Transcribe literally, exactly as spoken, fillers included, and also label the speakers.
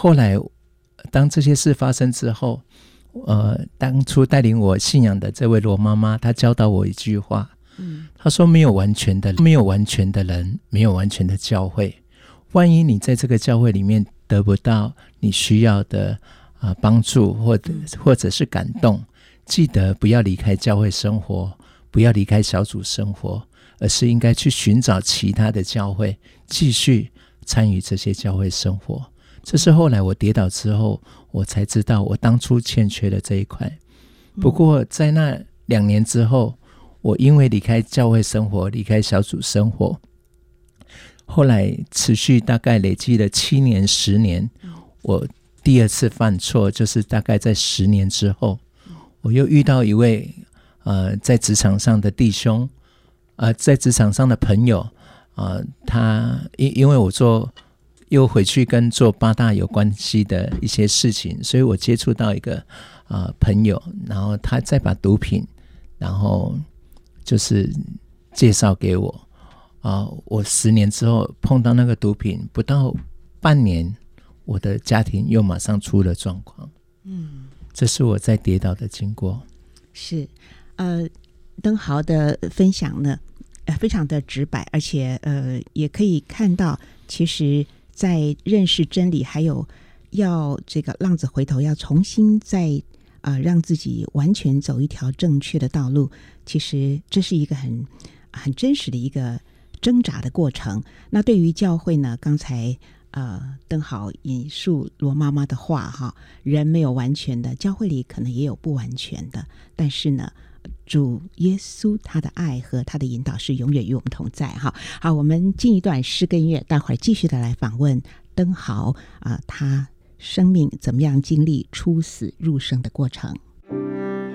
Speaker 1: 后来当这些事发生之后，呃，当初带领我信仰的这位罗妈妈，她教导我一句话，嗯，她说没有完全的没有完全的人，没有完全的教会。万一你在这个教会里面得不到你需要的呃帮助，或者或者是感动，记得不要离开教会生活，不要离开小组生活，而是应该去寻找其他的教会，继续参与这些教会生活。这是后来我跌倒之后，我才知道我当初欠缺的这一块。不过在那两年之后，我因为离开教会生活，离开小组生活，后来持续大概累积了七年十年，我第二次犯错就是大概在十年之后，我又遇到一位呃在职场上的弟兄，呃在职场上的朋友，呃他因因为我做又回去跟做八大有关系的一些事情，所以我接触到一个呃朋友，然后他再把毒品然后就是介绍给我。Uh, 我十年之后碰到那个毒品，不到半年我的家庭又马上出了状况。嗯，这是我在跌倒的经过。
Speaker 2: 是呃，登豪的分享呢、呃、非常的直白，而且呃也可以看到其实在认识真理，还有要这个浪子回头，要重新再呃让自己完全走一条正确的道路，其实这是一个很很真实的一个挣扎的过程。那对于教会呢，刚才呃登豪引述罗妈妈的话哈，人没有完全的，教会里可能也有不完全的，但是呢主耶稣他的爱和他的引导是永远与我们同在哈。好，我们进一段诗歌音乐，待会儿继续的来访问登豪啊、呃，他生命怎么样经历出死入生的过程。